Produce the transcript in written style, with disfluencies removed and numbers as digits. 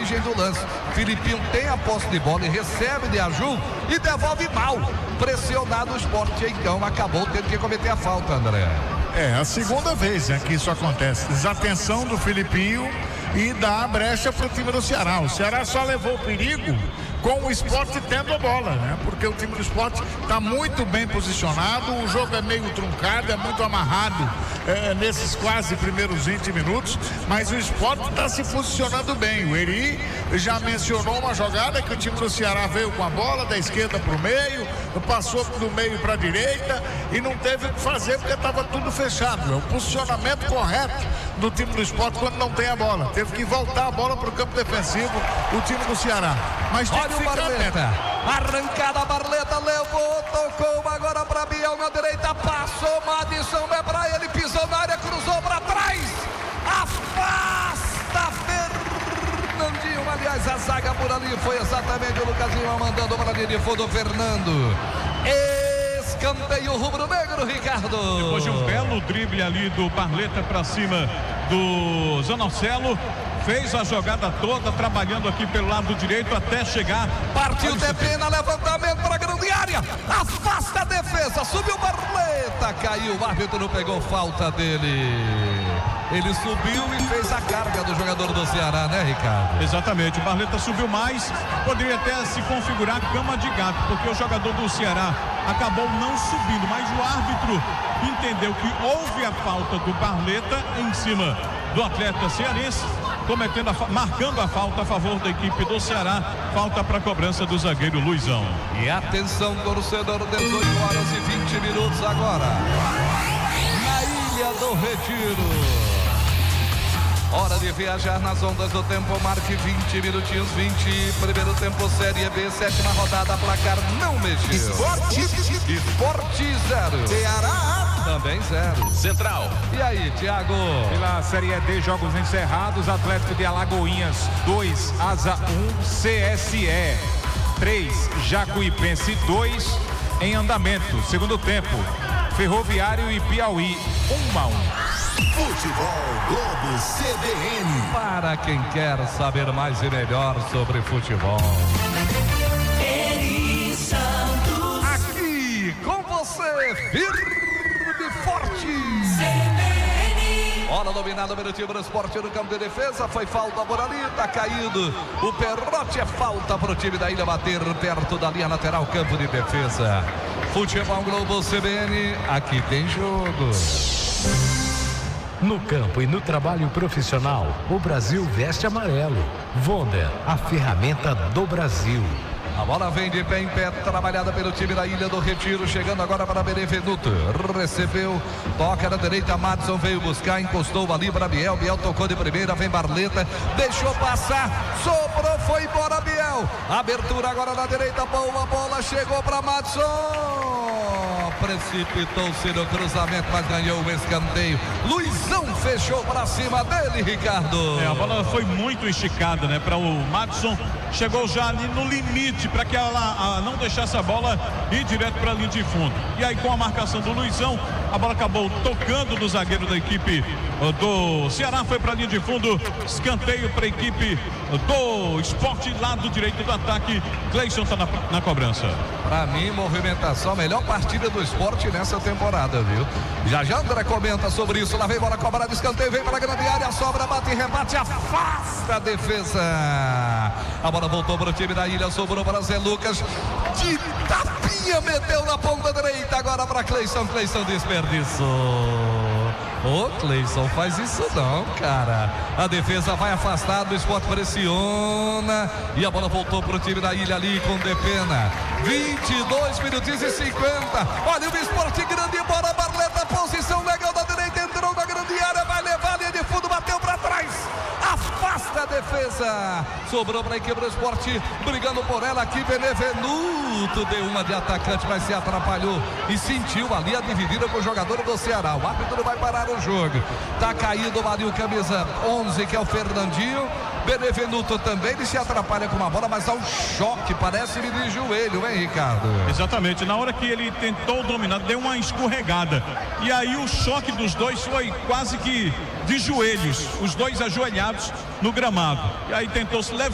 origem do lance. Filipinho tem a posse de bola e recebe de Aju e devolve mal. Pressionado o Sport, então acabou tendo que cometer a falta, André. É a segunda vez, né, que isso acontece. Desatenção do Filipinho e dá a brecha para o time do Ceará. O Ceará só levou perigo com o Sport tendo a bola, né? Porque o time do Sport está muito bem posicionado, o jogo é meio truncado, é muito amarrado nesses quase primeiros 20 minutos, mas o Sport está se posicionando bem. O Eri já mencionou uma jogada que o time do Ceará veio com a bola da esquerda para o meio, passou do meio para a direita e não teve o que fazer porque estava tudo fechado. É o posicionamento correto do time do Sport quando não tem a bola. Teve que voltar a bola para o campo defensivo o time do Ceará. Mas tem olha o Barleta, arrancada, Barleta levou, tocou agora para Biel na direita, passou, Madison é para ele, pisou na área, cruzou para trás, afasta Fernandinho, aliás a zaga por ali foi exatamente o Lucas Lima mandando para a linha de fundo, Fernando. Escanteio rubro-negro, Ricardo. Depois de um belo drible ali do Barleta para cima do Zanocelo, fez a jogada toda, trabalhando aqui pelo lado direito até chegar. Partiu Depena, levantamento para a grande área, afasta a defesa, subiu Barleta, caiu, o árbitro não pegou falta dele. Ele subiu e fez a carga do jogador do Ceará, né, Ricardo? Exatamente, o Barleta subiu mais, poderia até se configurar cama de gato, porque o jogador do Ceará acabou não subindo, mas o árbitro entendeu que houve a falta do Barleta em cima do atleta cearense, marcando a falta a favor da equipe do Ceará, falta para a cobrança do zagueiro Luizão. E atenção, torcedor, 18 horas e 20 minutos agora, na Ilha do Retiro. Hora de viajar nas ondas do tempo, marque 20 minutinhos, 20, primeiro tempo, Série B, 7ª rodada, placar não mexeu. Esporte 0. Ceará também 0. Central. E aí, Thiago? Pela Série D, jogos encerrados, Atlético de Alagoinhas 2, Asa 1, CSE 3, Jacuipense 2, em andamento. Segundo tempo, Ferroviário e Piauí 1-1. Futebol Globo CBN. Para quem quer saber mais e melhor sobre futebol. Eri Santos. Aqui com você, firme e forte. CBN. Bola dominada pelo time do Sport no campo de defesa. Foi falta por ali, tá caído. O Perrote, é falta para o time da Ilha bater perto da linha lateral, campo de defesa. Futebol Globo CBN, aqui tem jogo. No campo e no trabalho profissional, o Brasil veste amarelo. Wonder, a ferramenta do Brasil. A bola vem de pé em pé, trabalhada pelo time da Ilha do Retiro, chegando agora para Benevenuto. Recebeu, toca na direita, Madison veio buscar, encostou ali para Biel. Biel tocou de primeira, vem Barleta, deixou passar, sobrou, foi embora Biel. Abertura agora na direita, boa bola, chegou para Madison. Precipitou-se no cruzamento, mas ganhou o escanteio. Luizão fechou para cima dele, Ricardo. A bola foi muito esticada, né, para o Madison. Chegou já ali no limite para que ela não deixasse a bola ir direto para a linha de fundo. E aí, com a marcação do Luizão, a bola acabou tocando no zagueiro da equipe do Ceará, foi para a linha de fundo, escanteio para a equipe do Sport, lado direito do ataque. Cleison está na cobrança. Para mim, movimentação, melhor partida do Sport nessa temporada, viu? Já André comenta sobre isso. Lá vem bola cobrada, escanteio, vem para a grande área, sobra, bate e rebate, afasta a defesa. A bola voltou para o time da Ilha, sobrou para Zé Lucas, de tapinha, meteu na ponta direita, agora para Cleison. Cleison desperdiçou. Ô, Cleison, faz isso não, cara. A defesa vai afastada, o Sport pressiona e a bola voltou para o time da Ilha ali com Depena. 22 minutos e 50. Olha o Sport grande, embora Barleta, posição legal da direita, entrou na grande área, vai levar a linha de fundo, bateu para trás. Afasta a defesa. Sobrou para a equipe do Sport, brigando por ela aqui. Benevenuto deu uma de atacante, mas se atrapalhou e sentiu ali a dividida com o jogador do Ceará. O árbitro vai parar o jogo. Tá caído ali o camisa 11, que é o Fernandinho. Benevenuto também, ele se atrapalha com uma bola, mas dá um choque, parece-me de joelho, hein, Ricardo? Exatamente, na hora que ele tentou dominar, deu uma escorregada. E aí o choque dos dois foi quase que de joelhos, os dois ajoelhados no gramado. E aí tentou se levantar.